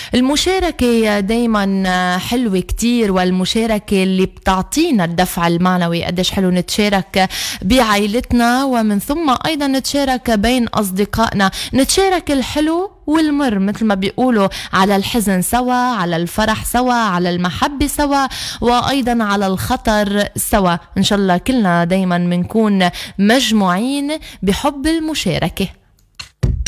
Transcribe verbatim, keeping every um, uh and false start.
المشاركة دايما حلوة كتير، والمشاركة اللي بتعطينا الدفع المعنوي. قديش حلو نتشارك بعائلتنا، ومن ثم أيضا نتشارك بين أصدقائنا، نتشارك الحلو والمر مثل ما بيقولوا، على الحزن سوا، على الفرح سوا، على المحبة سوا، وأيضا على الخطر سوا. إن شاء الله كلنا دايما منكون مجموعين بحب المشاركة.